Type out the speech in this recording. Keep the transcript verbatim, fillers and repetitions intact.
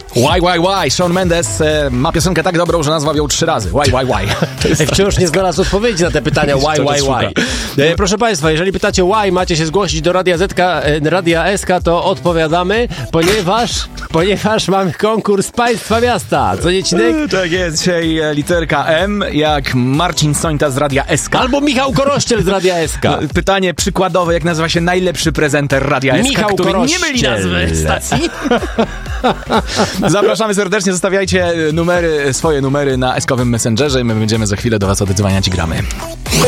Why, why, why? Shawn Mendes e, ma piosenkę tak dobrą, że nazwał ją trzy razy. Why, why, why? Ej, wciąż nie znalazł odpowiedzi na te pytania why, why, why. E, proszę Państwa, jeżeli pytacie why, macie się zgłosić do Radia Zetka, e, Radia S K, to odpowiadamy, ponieważ ponieważ mamy konkurs Państwa Miasta. Co nie, Cinek? Tak jest, dzisiaj e, literka M, jak Marcin Sońta z Radia S K. Albo Michał Korościel z Radia S K. Pytanie przykładowe, jak nazywa się najlepszy prezenter Radia S K, Michał który Korościel. nie myli nazwy stacji. Zapraszamy serdecznie, zostawiajcie numery, swoje numery na eskowym Messengerze i my będziemy za chwilę do was oddzwaniać i gramy.